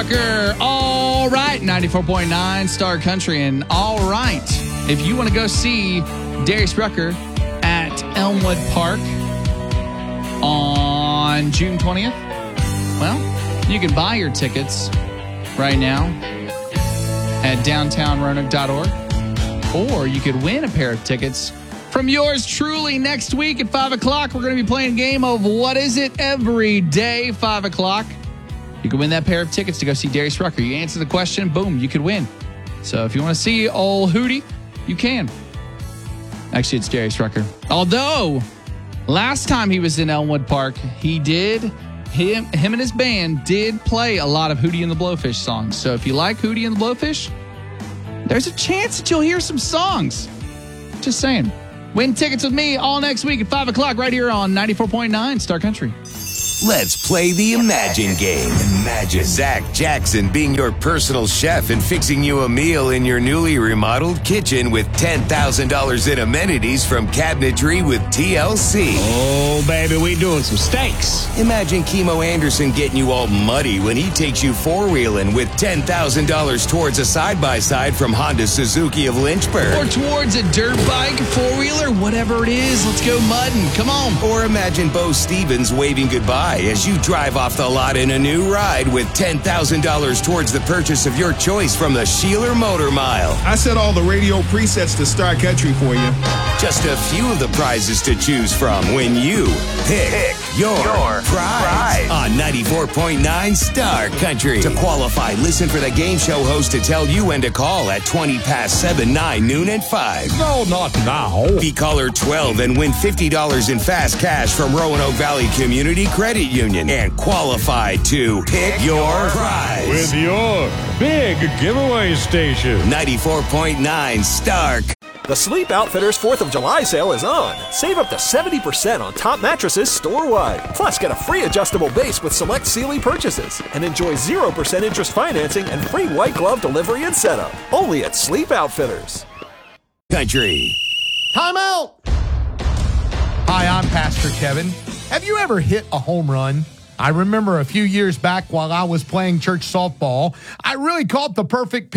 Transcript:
Rucker. All right, 94.9 Star Country. And all right, if you want to go see Darius Rucker at Elmwood Park on June 20th, well, you can buy your tickets right now at downtownroanoke.org, or you could win a pair of tickets from yours truly next week at 5 o'clock. We're going to be playing a game of What Is It every day, 5 o'clock. You can win that pair of tickets to go see Darius Rucker. You answer the question, boom, you could win. So if you want to see old Hootie, you can. Actually, it's Darius Rucker. Although, last time he was in Elmwood Park, him and his band did play a lot of Hootie and the Blowfish songs. So if you like Hootie and the Blowfish, there's a chance that you'll hear some songs. Just saying. Win tickets with me all next week at 5 o'clock right here on 94.9 Star Country. Let's play the Imagine game. Imagine Zach Jackson being your personal chef and fixing you a meal in your newly remodeled kitchen with $10,000 in amenities from Cabinetry with TLC. Oh, baby, we doing some steaks. Imagine Kimo Anderson getting you all muddy when he takes you four-wheeling with $10,000 towards a side-by-side from Honda Suzuki of Lynchburg. Or towards a dirt bike, four-wheeler, whatever it is, let's go mudding. Come on. Or imagine Bo Stevens waving goodbye as you drive off the lot in a new ride with $10,000 towards the purchase of your choice from the Sheeler Motor Mile. I set all the radio presets to Star Country for you. Just a few of the prizes to choose from when you pick your prize on 94.9 Star Country. To qualify, listen for the game show host to tell you when to call at 7, 9, noon, and 5. No, not now. Be caller 12 and win $50 in fast cash from Roanoke Valley Community Credit Union and qualify to pick your prize With your big giveaway station. 94.9 Star. The Sleep Outfitters 4th of July sale is on. Save up to 70% on top mattresses store-wide. Plus, get a free adjustable base with select Sealy purchases. And enjoy 0% interest financing and free white glove delivery and setup. Only at Sleep Outfitters. Country. Time out! Hi, I'm Pastor Kevin. Have you ever hit a home run? I remember a few years back while I was playing church softball, I really caught the perfect pitch